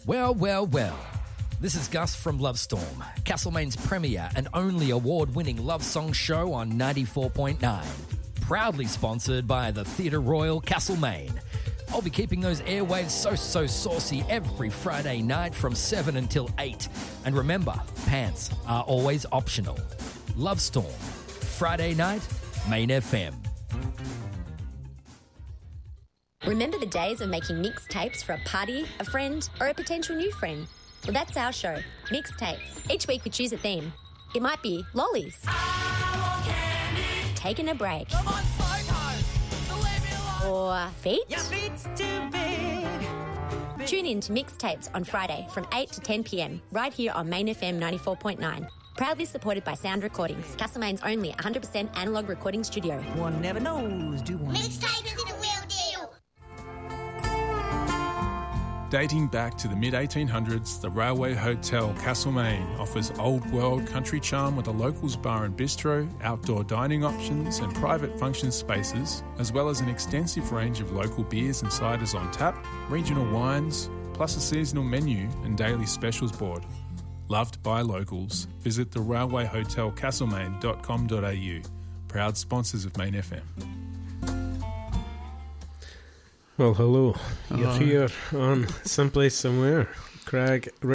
Well, well, well. This is Gus from Lovestorm, Castlemaine's premier and only award-winning love song show on 94.9. Proudly sponsored by the Theatre Royal Castlemaine. I'll be keeping those airwaves so saucy every Friday night from 7 until 8. And remember, pants are always optional. Lovestorm, Friday night, Main FM. Remember the days of making mixtapes for a party, a friend, or a potential new friend? Well, that's our show, Mixtapes. Each week we choose a theme. It might be lollies, taking a break, or feet. Your feet's too big. Tune in to Mixtapes on Friday from 8 to 10 p.m. right here on Main FM 94.9. Proudly supported by Sound Recordings, Castlemaine's only 100% analogue recording studio. One never knows, do one? Mixtape is the real deal. Dating back to the mid-1800s, the Railway Hotel Castlemaine offers old-world country charm with a locals bar and bistro, outdoor dining options and private function spaces, as well as an extensive range of local beers and ciders on tap, regional wines, plus a seasonal menu and daily specials board. Loved by locals. Visit the railwayhotelcastlemaine.com.au. Proud sponsors of Main FM. Well, hello. You're here on Someplace Somewhere. Craig